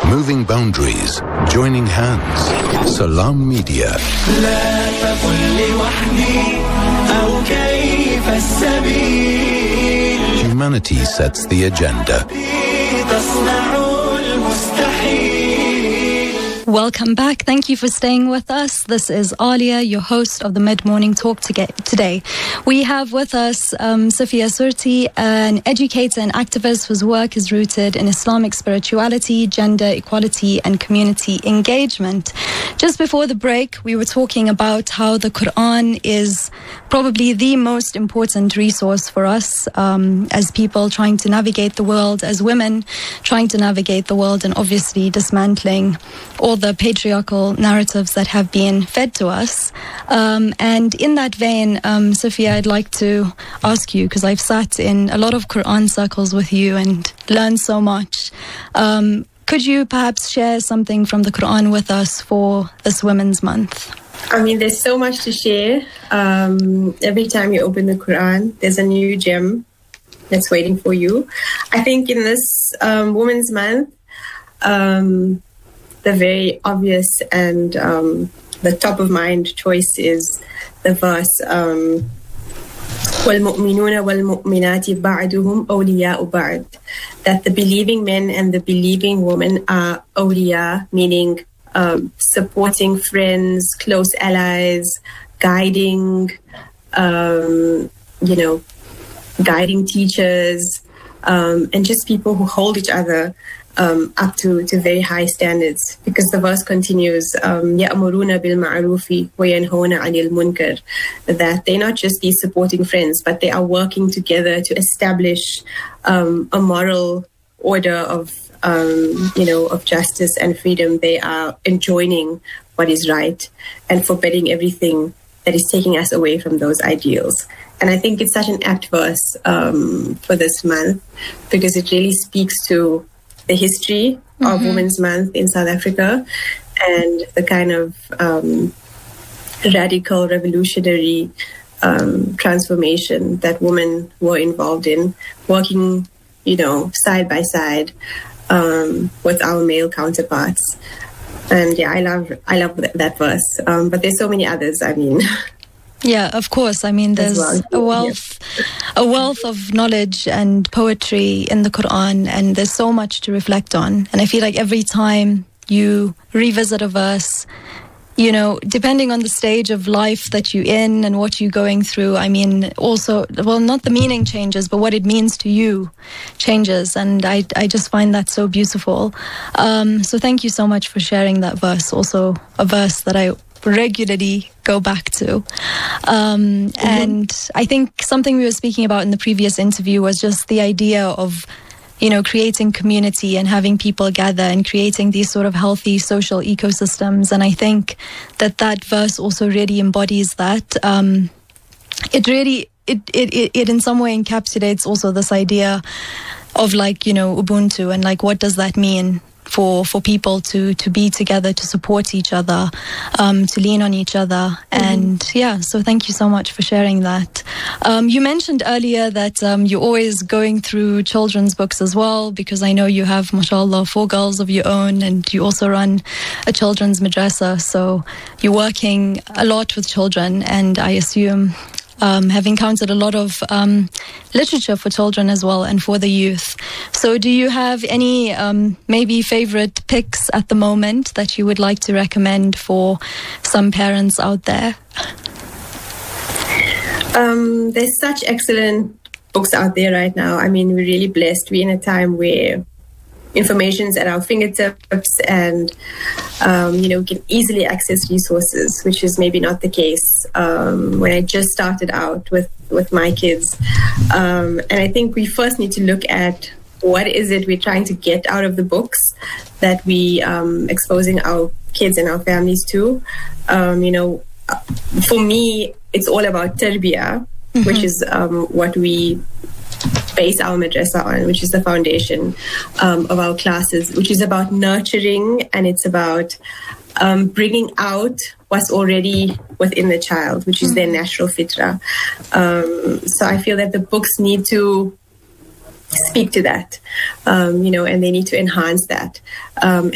moving boundaries, joining hands. Salam Media. Humanity sets the agenda. Welcome back. Thank you for staying with us. This is Alia, your host of the Mid-Morning Talk today. We have with us Safia Surti, an educator and activist whose work is rooted in Islamic spirituality, gender equality, and community engagement. Just before the break, we were talking about how the Quran is probably the most important resource for us as people trying to navigate the world, as women trying to navigate the world, and obviously dismantling all the patriarchal narratives that have been fed to us. And in that vein, Sophia, I'd like to ask you, because I've sat in a lot of Quran circles with you and learned so much. Could you perhaps share something from the Quran with us for this Women's Month? I mean, there's so much to share. Every time you open the Quran, there's a new gem that's waiting for you. I think in this Women's Month, the very obvious and the top of mind choice is the verse وَالْمُؤْمِنُونَ وَالْمُؤْمِنَاتِ بَعْدُهُمْ أَوْلِيَاءُ بَعْدٍ, that the believing men and the believing women are awliya, meaning supporting friends, close allies, guiding, guiding teachers, and just people who hold each other up to very high standards, because the verse continues, يَأْمُرُونَ بِالْمَعْرُوفِ وَيَنْهَوْنَ عَنِ الْمُنْكَرِ, that they're not just these supporting friends, but they are working together to establish a moral order of justice and freedom. They are enjoining what is right and forbidding everything that is taking us away from those ideals. And I think it's such an apt verse for this month, because it really speaks to the history of Women's Month in South Africa and the kind of radical, revolutionary transformation that women were involved in, working, side by side with our male counterparts. And yeah, I love that verse. But there's so many others. I mean. Yeah, of course. I mean, there's a wealth of knowledge and poetry in the Quran, and there's so much to reflect on. And I feel like every time you revisit a verse, depending on the stage of life that you're in and what you're going through, I mean, also, well, not the meaning changes, but what it means to you changes. And I just find that so beautiful. So thank you so much for sharing that verse. Also a verse that I regularly go back to. And I think something we were speaking about in the previous interview was just the idea of, creating community and having people gather and creating these sort of healthy social ecosystems. And I think that verse also really embodies that. It in some way encapsulates also this idea of Ubuntu, and what does that mean for people to be together, to support each other, to lean on each other. And so thank you so much for sharing that. You mentioned earlier that you're always going through children's books as well, because I know you have, mashallah, 4 girls of your own, and you also run a children's madrasa. So you're working a lot with children, and I assume have encountered a lot of literature for children as well, and for the youth. So do you have any maybe favorite picks at the moment that you would like to recommend for some parents out there? There's such excellent books out there right now. I mean, we're really blessed. We're in a time where information's at our fingertips, and we can easily access resources, which is maybe not the case when I just started out with my kids. And I think we first need to look at what is it we're trying to get out of the books that we exposing our kids and our families to. For me, it's all about tarbiyah, which is what we base our madrasa on, which is the foundation of our classes, which is about nurturing, and it's about bringing out what's already within the child, which is their natural fitra. So I feel that the books need to speak to that, and they need to enhance that.